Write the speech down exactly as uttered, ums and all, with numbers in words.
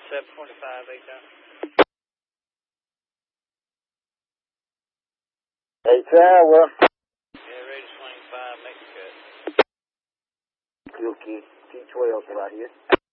seven forty-five, eight down. Hey, Tower. Yeah, ready to swing five, make a cut. Q T twelve's right here.